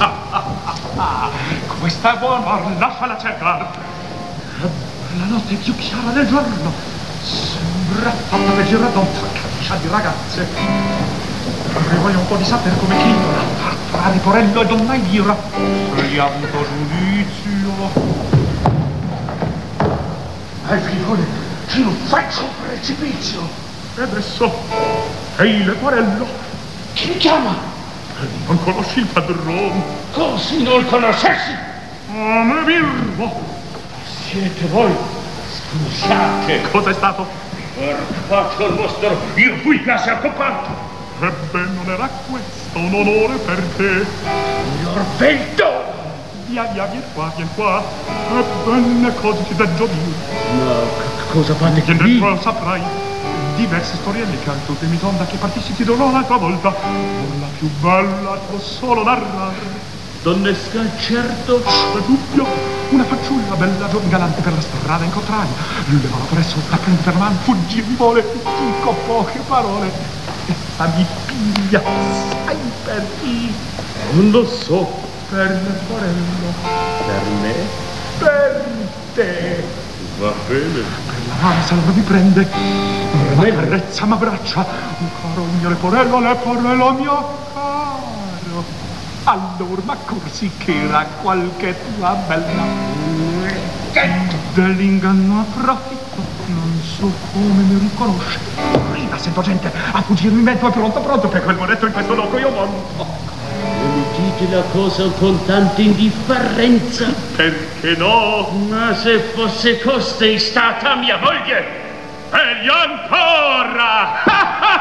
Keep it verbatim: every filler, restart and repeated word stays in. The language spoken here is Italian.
Questa è buona, lasciala cercare. La notte è più chiara del giorno. Sembra fatta per girare da un caccia di ragazze. Mi voglio un po' di sapere come Clinton tra Leporello e Donna Elvira. Scegliamo giudizio. Hai figlione, ci non faccio un precipizio. E adesso, ehi Leporello. Chi mi chiama? Non conosci il padrone? Così non conoscessi? Ah, me birbo. Siete voi? Scusate. Cosa è stato? Faccio il vostro, io fui quasi accompato. Ebbene, non era questo un onore per te. Signor Vento! Via, via, vieni qua, vieni qua. Ebbene, cosa ti deggio dire? No, cosa fate che qui? Dentro lo saprai. Diverse storielle che anche te mi tonda che partissi ti dovrò un'altra volta. Non la più bella, t'ho solo narrare. Donnesca, certo. C'è dubbio. Una fanciulla bella, giovane, galante per la strada incontrai. Levava presso, la prende per mano, fuggì mi vuole. Dico poche parole. Essa mi piglia, sai per chi? Non lo so. Per Leporello. Per me? Per te. Va bene. Per la mano se allora mi prende. Ma carezza, ma braccia. Un caro mio Leporello, Leporello mio caro. Allora, ma corsi che era qualche tua bella. Dell'inganno approfitto, non so come mi riconosce. Rida, sento gente a fuggirmi in mezzo, è pronto, pronto, per quel monetto in questo loco io monto. Mi dite la cosa con tanta indifferenza? Perché no? Ma se fosse costei stata mia moglie! Meglio ancora!